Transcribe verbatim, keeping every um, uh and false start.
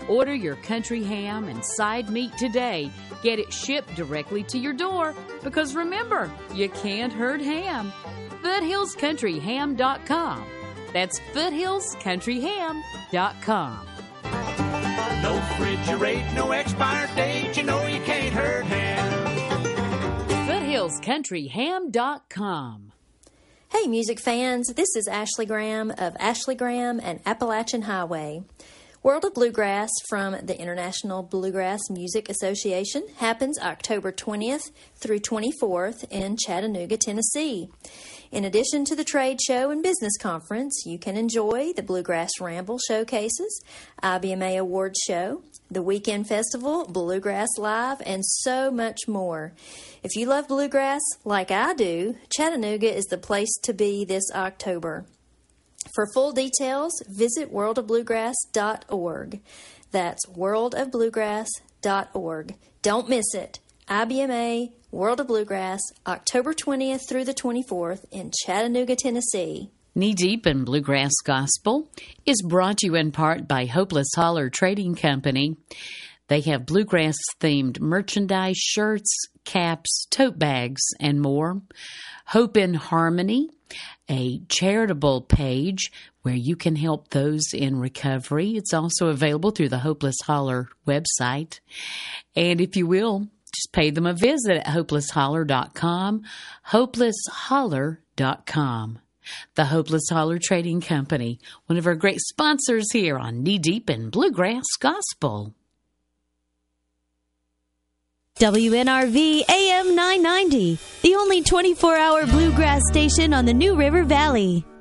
Order your country ham and side meat today. Get it shipped directly to your door. Because remember, you can't hurt ham. foothills country ham dot com. That's foothills country ham dot com. No refrigerate, no expired date, you know you can't hurt ham. foothills country ham dot com. Hey music fans, this is Ashley Graham of Ashley Graham and Appalachian Highway. World of Bluegrass from the International Bluegrass Music Association happens October twentieth through twenty-fourth in Chattanooga, Tennessee. In addition to the trade show and business conference, you can enjoy the Bluegrass Ramble showcases, I B M A Awards show, the Weekend Festival, Bluegrass Live, and so much more. If you love bluegrass like I do, Chattanooga is the place to be this October. For full details, visit world of bluegrass dot org. That's world of bluegrass dot org. Don't miss it. I B M A World of Bluegrass, October twentieth through the twenty-fourth in Chattanooga, Tennessee. Knee Deep in Bluegrass Gospel is brought to you in part by Hopeless Holler Trading Company. They have bluegrass-themed merchandise, shirts, caps, tote bags, and more. Hope in Harmony, a charitable page where you can help those in recovery. It's also available through the Hopeless Holler website. And if you will, just pay them a visit at hopeless holler dot com, hopeless holler dot com. The Hopeless Holler Trading Company, one of our great sponsors here on Knee Deep in Bluegrass Gospel. W N R V A M nine ninety, the only twenty-four hour bluegrass station on the New River Valley.